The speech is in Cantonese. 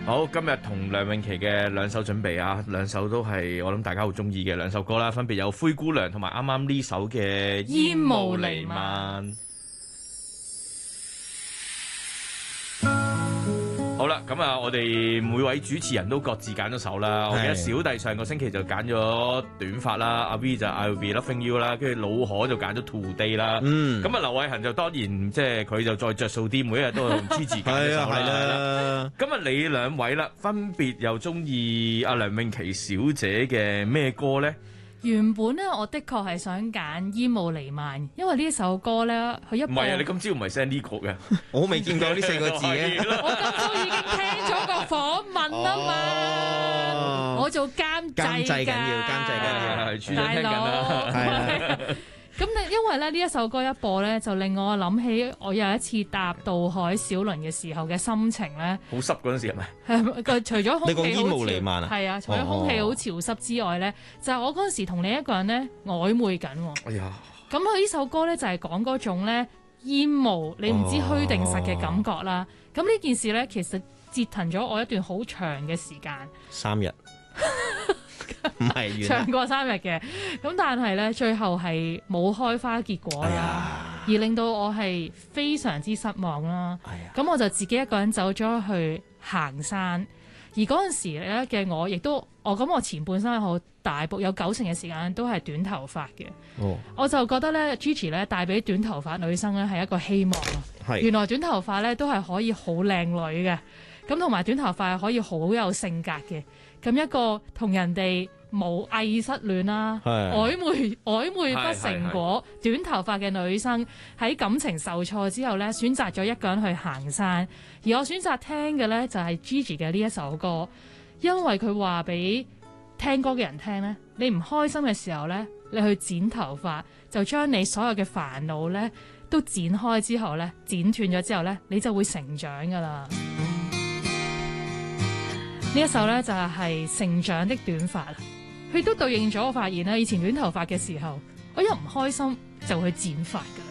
好，今日同梁詠琪嘅兩首準備啊，兩首都係我諗大家好中意嘅兩首歌啦，分別有《灰姑娘》同埋啱啱呢首嘅《煙霧彌漫》。好啦，咁啊，我哋每位主持人都各自揀咗首啦。我記得小弟上個星期就揀咗短髮啦，阿 V 就 I Will Be Loving You 啦，跟住老可就揀咗 Today 啦。咁啊，劉偉恒就當然即係佢就再着數啲，每一日都同 Gigi 揀一首啦。咁啊，你兩位啦，分別又中意阿梁詠琪小姐嘅咩歌咧？ 原本咧，我的確係想揀《煙霧彌漫》，因為呢首歌咧，佢一唔係啊！你今朝唔係 send 呢個嘅， 我未見過呢4個字嘅。 我今朝已經聽咗個訪問啊嘛，我做監製緊要， 大佬。 咁因為咧呢一首歌一播咧，就令我諗起我有一次搭渡海小輪嘅時候嘅心情咧。 好濕嗰陣時係咪？ 係除咗空氣好煙霧彌漫啊， 係啊，除咗空氣好潮濕之外咧，就係我嗰陣時同另一個人咧曖昧緊。 哎呀！ 咁佢呢首歌咧就係講嗰種咧煙霧，你唔知虛定實嘅感覺啦。咁呢件事咧其實折騰咗我一段好長嘅時間。 3日。唔係長過3日嘅，咁但係咧最後係冇開花結果啦，而令到我係非常之失望啦。咁我就自己一個人走咗去行山，而嗰陣時咧嘅我亦都我前半生好大部有90%嘅時間都係短頭髮嘅。我就覺得咧 Gigi 咧帶俾短頭髮女生咧係一個希望啊！原來短頭髮咧都係可以好靚女嘅，咁同埋短頭髮係可以好有性格嘅。咁一個同人哋無意失戀啦，曖昧不成果，短頭髮嘅女生喺感情受挫之後咧，選擇咗一個人去行山。而我選擇聽嘅咧就係 Gigi 嘅呢一首歌，因為佢話俾聽歌嘅人聽咧，你唔開心嘅時候咧，你去剪頭髮，就將你所有嘅煩惱咧都剪開之後咧，剪斷咗之後咧，你就會成長噶啦。呢一首咧就係成長的短髮，佢都對應咗我發現啦。以前短頭髮嘅時候，我一唔開心就會去剪髮噶。